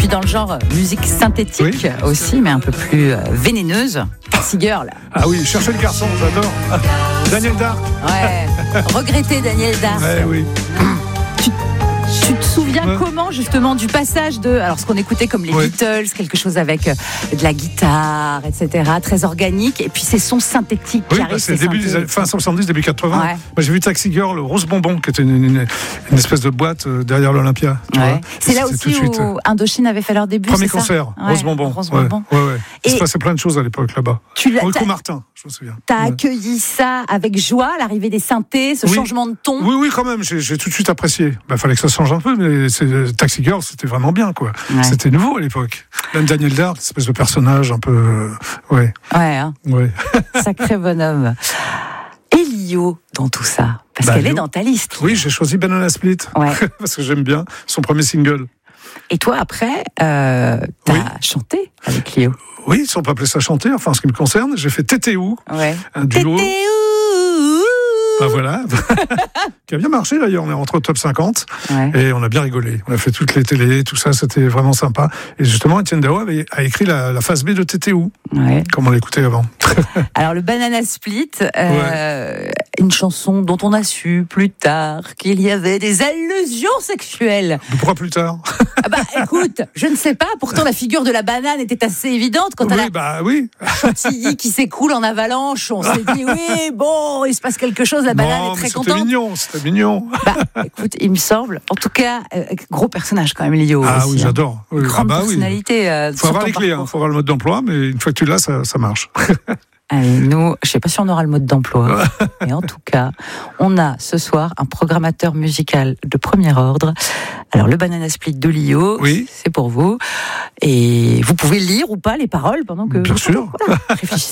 puis dans le genre musique synthétique aussi, mais un peu plus vénéneuse, Taxi Girl. Ah oui, cherchez le garçon, j'adore. Daniel Dark. Ouais, regretter Daniel Dark. Ouais, oui. Tu te souviens comment justement du passage de, alors ce qu'on écoutait comme les Beatles, quelque chose avec de la guitare, etc., très organique, et puis ces sons synthétiques qui arrivent. C'est le début des années, fin 70, début 80. Ouais. Moi j'ai vu Taxi Girl, Rose Bonbon, qui était une espèce de boîte derrière l'Olympia. C'est là aussi où Indochine avait fait leur début. Premier concert, Rose Bonbon. Rose Bonbon. Il se passait plein de choses à l'époque là-bas. Rico Martin, je me souviens. T'as accueilli ça avec joie, l'arrivée des synthés, ce changement de ton. Oui, quand même, j'ai tout de suite apprécié. Fallait que ça change un peu, mais Taxi Girl, c'était vraiment bien, quoi. Ouais. C'était nouveau à l'époque. Même Daniel Dark, cette espèce de personnage un peu... Sacré bonhomme. Et Lio dans tout ça, parce qu'elle est dans ta liste. Oui, j'ai choisi Banana Split, parce que j'aime bien son premier single. Et toi, après, t'as chanté avec Lio. Oui, si on peut appeler ça chanter, enfin, en ce qui me concerne, j'ai fait Tétéou, un duo. Voilà, qui a bien marché d'ailleurs, on est rentré au top 50 et on a bien rigolé. On a fait toutes les télés, tout ça, c'était vraiment sympa. Et justement, Étienne Dao a écrit la phase B de Tétéou, comme on l'écoutait avant. Alors le Banana Split, une chanson dont on a su plus tard qu'il y avait des allusions sexuelles. Pourquoi plus tard? Écoute, je ne sais pas, pourtant la figure de la banane était assez évidente quand chantilly qui s'écoule en avalanche, on s'est dit il se passe quelque chose, la banane est très contente. C'était mignon. Écoute, il me semble, en tout cas, gros personnage quand même, Lio. Ah aussi, oui, j'adore. Grande personnalité. Faut avoir les clés, faut avoir le mode d'emploi, mais une fois que tu l'as, ça marche. Allez, nous, je ne sais pas si on aura le mode d'emploi, mais en tout cas, on a ce soir un programmateur musical de premier ordre. Alors, le Banana Split de Lio, c'est pour vous. Et vous pouvez lire ou pas les paroles pendant que... Bien sûr. Réfléchissez.